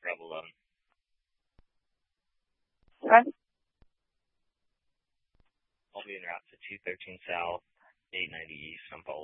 travel alone. Okay. I'll be en route to 213 South, 890 East, St. Paul.